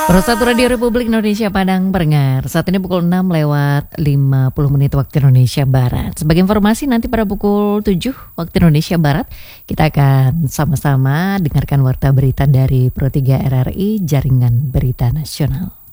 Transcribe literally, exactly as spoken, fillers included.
Persatu Radio Republik Indonesia Padang Pendengar. Saat ini pukul enam lewat lima puluh menit waktu Indonesia Barat. Sebagai informasi nanti pada pukul tujuh waktu Indonesia Barat kita akan sama-sama dengarkan warta berita dari Pro tiga R R I Jaringan Berita Nasional.